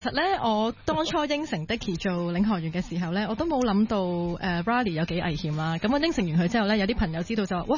其實咧，我當初應承 Dicky 做領航員嘅時候咧，我都冇諗到Rally 有幾危險啦。咁我應承完佢之後咧，有啲朋友知道就話：哇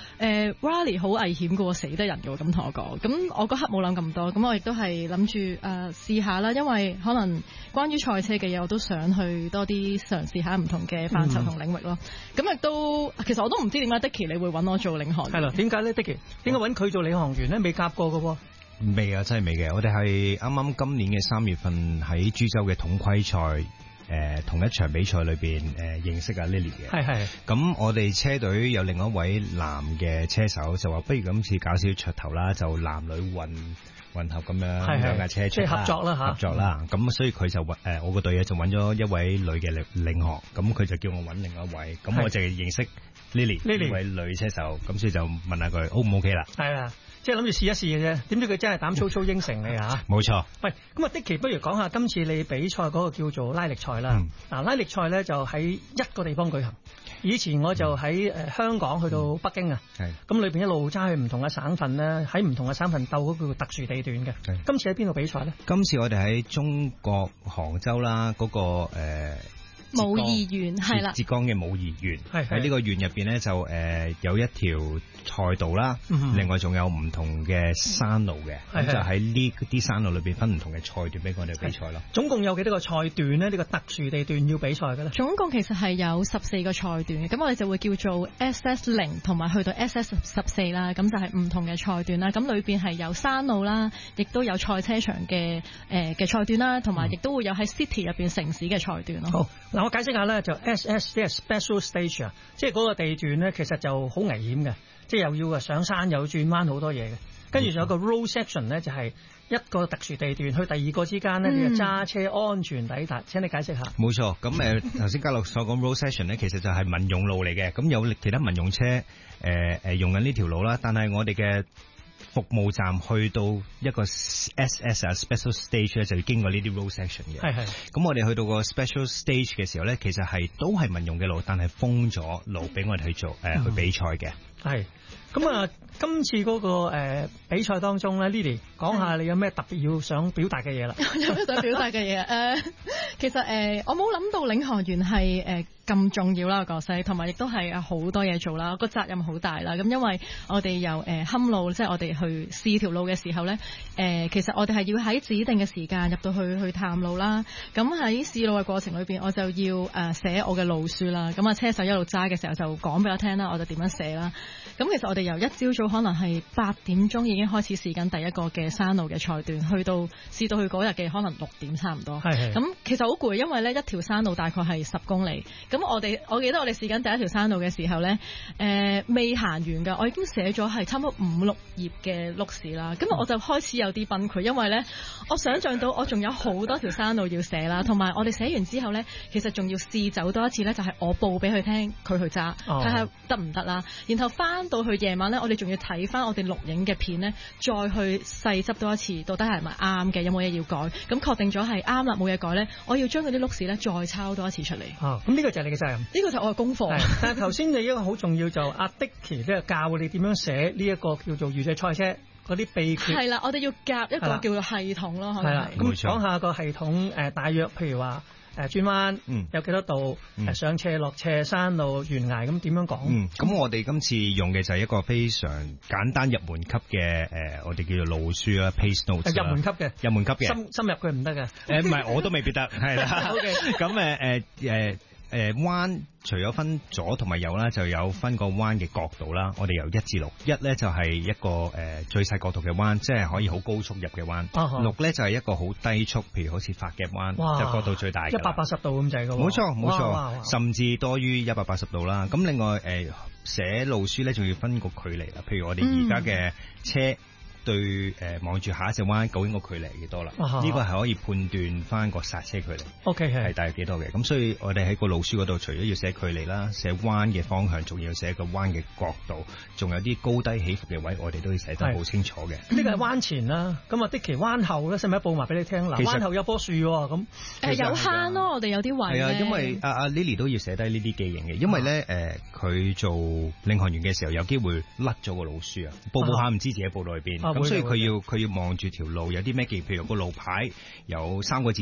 ，Rally 好危險㗎喎，死得人㗎喎。咁同我講，咁我嗰刻冇諗咁多，咁我亦都係諗住試下啦。因為可能關於賽車嘅嘢，我都想去多啲嘗試下唔同嘅範疇同領域咯。咁亦都其實我都唔知點解 Dicky 你會揾我做領航員。 係啦，點解咧 Dicky？點解揾佢做領航員咧？未夾過㗎喎。 未啊，真係未嘅。我哋係啱啱今年嘅3月份喺株洲嘅統規賽，同一場比賽裏邊認識阿 Lily 嘅。係。咁我哋車隊有另一位男嘅車手就話，不如今次搞少噱頭啦，就男女混合咁樣兩架車出， 即係合作啦嚇。合作啦。咁所以佢就我個隊友就揾咗一位女嘅領航，咁佢就叫我揾另一位，咁我就認識 Lily 呢位女車手，咁所以就問下佢 O 唔 OK 啦。係啦。 即係諗住試一試嘅啫，點知佢真係膽粗粗應承你嚇。 冇錯。 喂，咁啊Dicky，不如講下今次你比賽嗰個叫做拉力賽啦。嗱，拉力賽咧就喺一個地方舉行。以前我就喺香港去到北京啊。咁裏邊一路揸去唔同嘅省份咧，喺唔同嘅省份鬥嗰個特殊地段嘅。今次喺邊度比賽咧？ 今次我哋喺中國杭州啦，嗰個武義縣係啦， 浙江嘅武義縣喺呢個縣入邊咧就有一條賽道啦，另外仲有唔同嘅山路嘅，咁就喺呢啲山路裏邊分唔同嘅賽段俾我哋比賽咯。 總共有幾多個賽段咧？呢個特殊地段要比賽嘅咧？ 總共其實係有14個賽段嘅，咁我哋就會叫做 SS0 同埋去到 SS14啦，咁就係唔同嘅賽段啦。咁裏邊係有山路啦，亦都有賽車場嘅賽段啦，同埋亦都會有喺 city 入邊城市嘅賽段咯。 好，嗱我解釋下咧，就 SS 即係 Special Stage 啊，即係嗰個地段咧，其實就好危險嘅，即係又要上山又要轉彎好多嘢嘅。跟住仲有個 road section 咧，就係一個特殊地段去第二個之間咧，你就揸車安全抵達。請你解釋下。 冇錯，咁頭先嘉樂所講 road section 咧，其實就係民用路嚟嘅，咁有其他民用車用緊呢條路啦，但係我哋嘅服務站去到一個 SS 啊 Special Stage 咧，就要經過呢啲 road section 嘅。係。咁我哋去到個 Special Stage 嘅時候咧，其實都係民用嘅路，但係封咗路俾我哋去做去比賽嘅。係。咁啊， 今次嗰個比賽當中咧 ，Lily 講下你有咩特別要想表達嘅嘢啦？ 有咩想表達嘅嘢？其實我冇諗到領航員係咁重要啦個角色，同埋亦都係好多嘢做啦，個責任好大啦。咁因為我哋由勘路，即係我哋去試條路嘅時候咧，其實我哋係要喺指定嘅時間入到去探路啦。咁喺試路嘅過程裏邊，我就要寫我嘅路書啦。咁啊，車手一路揸嘅時候就講俾我聽啦，我就點樣寫啦。咁其實我哋由一朝早可能係8點鐘已經開始試緊第一個嘅山路嘅賽段，試到去嗰日嘅可能6點差唔多。咁其實好攰，因為咧一條山路大概係10公里。咁我記得我哋試緊第一條山路嘅時候咧，未行完㗎，我已經寫咗係差唔多5-6頁嘅碌士啦。咁我就開始有啲崩潰，因為咧我想像到我仲有好多條山路要寫啦，同埋我哋寫完之後咧，其實仲要試走多一次咧，就係我報俾佢聽，佢去揸睇下得唔得啦。然後翻到去夜晚咧，我哋仲要睇翻我哋錄影嘅片咧，再去細執多一次，到底係咪啱嘅，有冇嘢要改？咁確定咗係啱啦，冇嘢改咧，我要將嗰啲碌士咧再抄多一次出嚟。 咁呢個就係你嘅責任，呢個就係我嘅功課。 但係頭先你一個好重要就阿 Dicky 咧教你點樣寫呢一個叫做越野賽車嗰啲秘訣。係啦，我哋要夾一個叫做系統咯。係啦，咁講下個系統大約，譬如話轉彎有幾多度，上斜落斜山路懸崖咁點樣講？ 咁我哋今次用嘅就係一個非常簡單入門級嘅我哋叫做路書啦 ，pace notes。入門級嘅， 深入佢唔得嘅。 唔係我都未必得，係啦。咁彎除咗分左同埋右啦，就有分個彎嘅角度啦。我哋由1至6，一咧就係一個最細角度嘅彎，即係可以好高速入嘅彎。6咧就係一個好低速，譬如好似發夾彎，就角度最大嘅。 180度咁滯嘅。 冇錯，甚至多於180度啦。咁另外寫路書咧，仲要分個距離啦。譬如我哋而家嘅車對望住下一隻彎，究竟個距離係幾多啦？呢個係可以判斷翻個剎車距離。OK 係大約幾多嘅？咁所以我哋喺個路書嗰度，除咗要寫距離啦，寫彎嘅方向，仲要寫個彎嘅角度，仲有啲高低起伏嘅位，我哋都要寫得好清楚嘅。 呢個係彎前啦，咁啊Dicky彎後咧，使唔使報埋俾你聽？嗱，彎後有棵樹喎，咁有坑咯，我哋有啲位係啊，因為阿 Lily 都要寫低呢啲記型嘅，因為咧佢做領航員嘅時候有機會甩咗個路書啊，報下唔知自己報到去邊。咁所以佢要望住條路有啲咩記，譬如個路牌有3個字